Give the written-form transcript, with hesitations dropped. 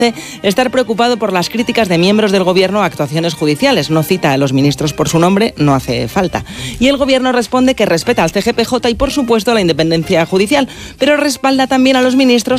estar preocupado por las críticas de miembros del Gobierno a actuaciones judiciales. No cita a los ministros por su nombre, no hace falta. Y el Gobierno responde que respeta al CGPJ y, por supuesto, la independencia judicial, pero respalda también a los ministros